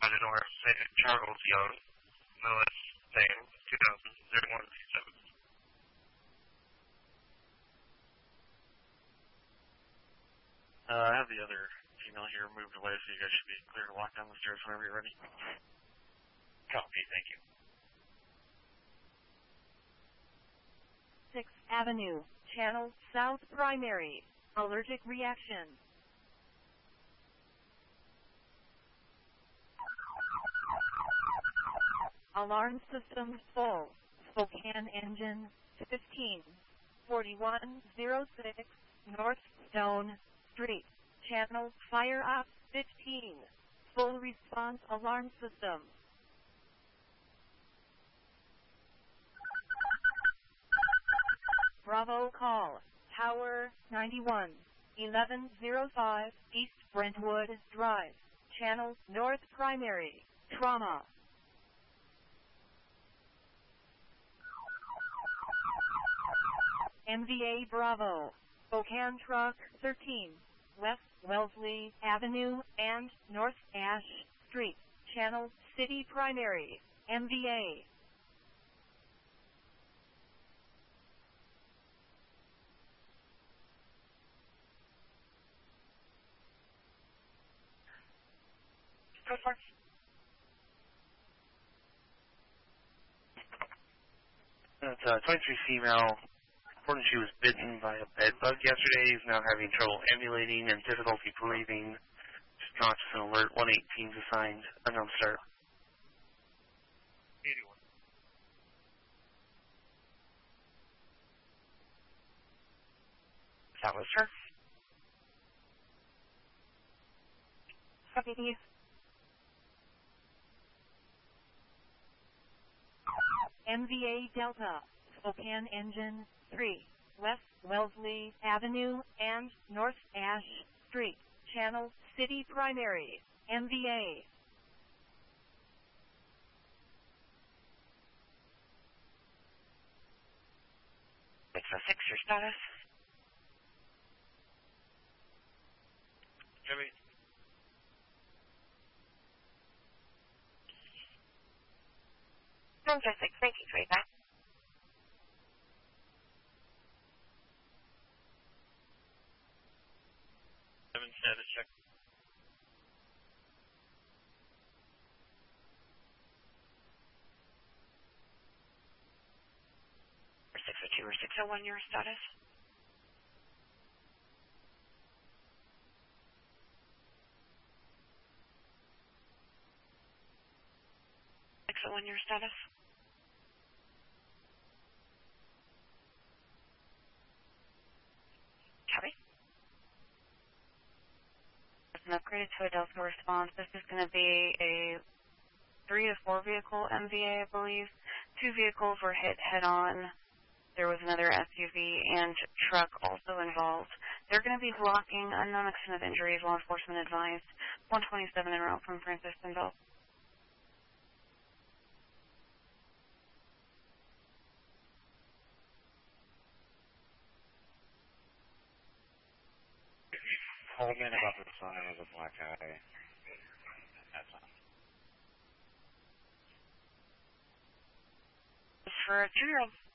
Roger North, Charles Young, Millis, Sam, 200127. I have the other female here moved away, so you guys should be clear to walk down the stairs whenever you're ready. Copy, thank you. 6th Avenue, Channel South Primary, allergic reaction. Alarm system full. Spokane engine 15, 4106 North Stone Street. Channel fire up 15. Full response alarm system. Bravo call. Tower 91, 1105 East Brentwood Drive. Channel North Primary. Trauma. MVA Bravo. Spokane Truck 13, West Wellesley Avenue and North Ash Street. Channel City Primary. MVA. That's 23 female. Reported she was bitten by a bed bug yesterday. Is now having trouble ambulating and difficulty breathing. She's conscious and alert. 118 is assigned. Unknown start. 81. That was her. Copy. MVA Delta. Spokane Engine 3, West Wellesley Avenue and North Ash Street. Channel City Primary. MVA. 606, your status? Jimmy. Fantastic, thank you for that. Status check. Or 602 or 601, your status? Your status? Copy. An upgraded to a Delta response. This is going to be a 3 to 4 vehicle MVA, I believe. 2 vehicles were hit head-on. There was another SUV and truck also involved. They're going to be blocking unknown extent of injuries. Law enforcement advised. 127 en route from Francis and Bell. Coleman about the sign of the black eye. That's on. For a 2-year-old